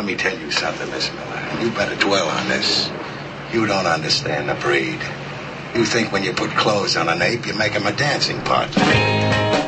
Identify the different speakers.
Speaker 1: let me tell you something, Miss Miller. You better dwell on this. You don't understand the breed. You think when you put clothes on an ape, you make him a dancing partner.